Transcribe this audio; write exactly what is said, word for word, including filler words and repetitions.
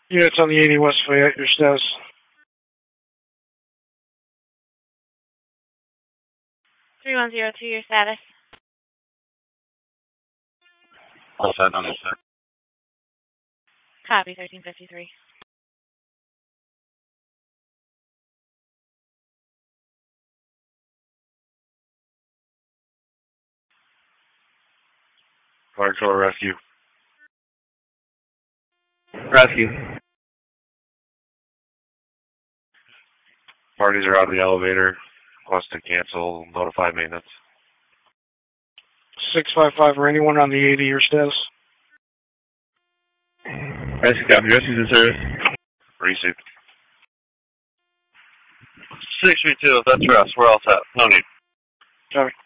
Units on the eighty West Fayette, your status. three one zero two, your status. All set on the set. Copy, thirteen fifty-three. Fire control rescue. Rescue. Parties are out of the elevator. Request to cancel. Notify maintenance. six five five or anyone on the eighty, your status. Rescue copy. Rescue's in service. Received. six three two, that's rest. We're all set. No need. Copy.